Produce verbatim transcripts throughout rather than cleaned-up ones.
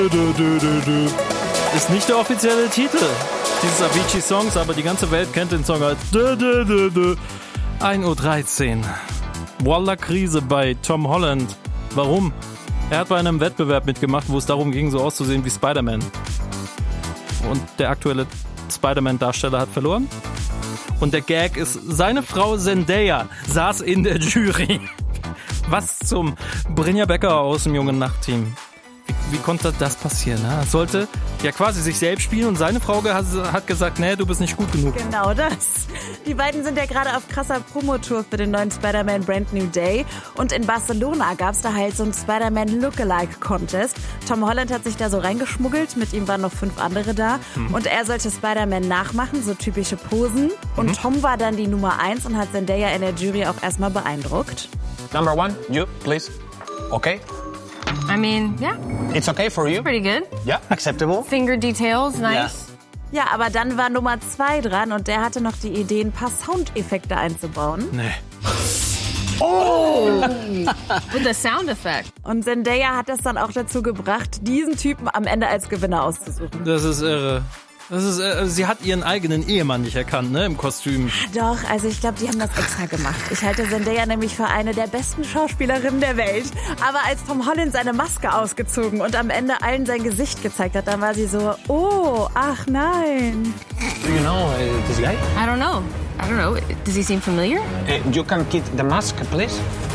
Ist nicht der offizielle Titel dieses Avicii-Songs, aber die ganze Welt kennt den Song als ein Uhr dreizehn. Wallah Krise bei Tom Holland. Warum? Er hat bei einem Wettbewerb mitgemacht, wo es darum ging, so auszusehen wie Spider-Man. Und der aktuelle Spider-Man-Darsteller hat verloren. Und der Gag ist, seine Frau Zendaya saß in der Jury. Was zum Brynja Becker aus dem Jungen Nacht-Team. Wie, wie konnte das passieren? Ne? Er sollte ja quasi sich selbst spielen und seine Frau ge- hat gesagt, nee, du bist nicht gut genug. Genau das. Die beiden sind ja gerade auf krasser Promotour für den neuen Spider-Man Brand New Day. Und in Barcelona gab es da halt so einen Spider-Man Lookalike-Contest. Tom Holland hat sich da so reingeschmuggelt, mit ihm waren noch fünf andere da. Mhm. Und er sollte Spider-Man nachmachen, so typische Posen. Und mhm. Tom war dann die Nummer eins und hat Zendaya in der Jury auch erstmal beeindruckt. Number one, you, please. Okay? I mean, yeah. It's okay for you? It's pretty good. Yeah, acceptable. Finger details, nice. Yeah. Ja, aber dann war Nummer zwei dran und der hatte noch die Idee, ein paar Soundeffekte einzubauen. Nee. Oh! With the sound effect. Und Zendaya hat das dann auch dazu gebracht, diesen Typen am Ende als Gewinner auszusuchen. Das ist irre. Das ist, äh, sie hat ihren eigenen Ehemann nicht erkannt, ne, im Kostüm. Doch, also ich glaube, die haben das extra gemacht. Ich halte Zendaya nämlich für eine der besten Schauspielerinnen der Welt. Aber als Tom Holland seine Maske ausgezogen und am Ende allen sein Gesicht gezeigt hat, dann war sie so, oh, ach nein. Do you know uh, this guy? I don't know. I don't know. Does he seem familiar? Uh, you can keep the mask, please.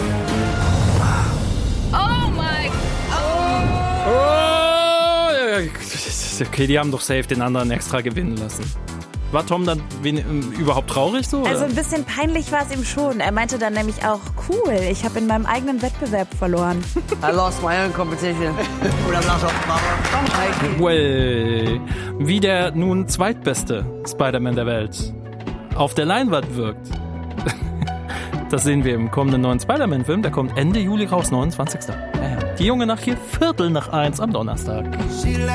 Oh my... Oh! Oh, ja, ja. Okay, die haben doch safe den anderen extra gewinnen lassen. War Tom dann wen, überhaupt traurig so? Oder? Also ein bisschen peinlich war es ihm schon. Er meinte dann nämlich auch, cool, ich habe in meinem eigenen Wettbewerb verloren. I lost my own competition. Well, wie der nun zweitbeste Spider-Man der Welt auf der Leinwand wirkt. Das sehen wir im kommenden neuen Spider-Man-Film. Der kommt Ende Juli raus, neunundzwanzigsten Ja, ja. Die Junge Nacht hier, Viertel nach eins am Donnerstag.